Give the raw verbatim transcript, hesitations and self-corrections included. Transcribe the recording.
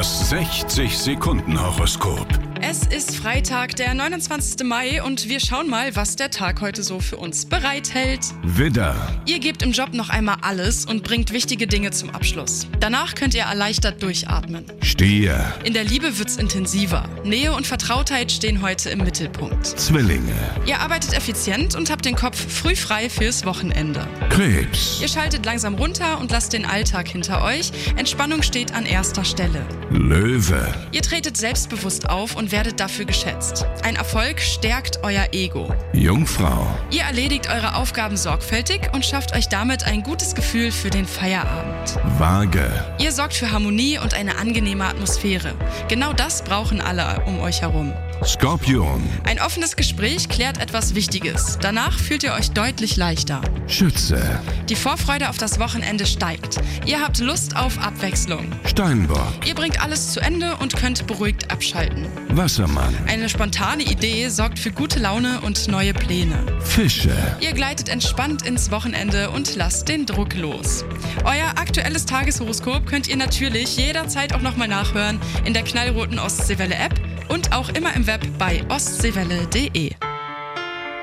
Das sechzig-Sekunden-Horoskop. Es ist Freitag, der neunundzwanzigsten Mai und wir schauen mal, was der Tag heute so für uns bereithält. Widder, Ihr gebt im Job noch einmal alles und bringt wichtige Dinge zum Abschluss. Danach könnt ihr erleichtert durchatmen. Stier, In der Liebe wird's intensiver. Nähe und Vertrautheit stehen heute im Mittelpunkt. Zwillinge, Ihr arbeitet effizient und habt den Kopf früh frei fürs Wochenende. Krebs, Ihr schaltet langsam runter und lasst den Alltag hinter euch. Entspannung steht an erster Stelle. Löwe, Ihr tretet selbstbewusst auf und werdet dafür geschätzt. Ein Erfolg stärkt euer Ego. Jungfrau, Ihr erledigt eure Aufgaben sorgfältig und schafft euch damit ein gutes Gefühl für den Feierabend. Waage, Ihr sorgt für Harmonie und eine angenehme Atmosphäre. Genau das brauchen alle um euch herum. Skorpion, Ein offenes Gespräch klärt etwas Wichtiges. Danach fühlt ihr euch deutlich leichter. Schütze, Die Vorfreude auf das Wochenende steigt. Ihr habt Lust auf Abwechslung. Steinbock, Ihr bringt alles zu Ende und könnt beruhigt abschalten. Wassermann, Eine spontane Idee sorgt für gute Laune und neue Pläne. Fische. Ihr gleitet entspannt ins Wochenende und lasst den Druck los. Euer aktuelles Tageshoroskop könnt ihr natürlich jederzeit auch nochmal nachhören in der knallroten Ostseewelle-App und auch immer im Web bei ostseewelle punkt de.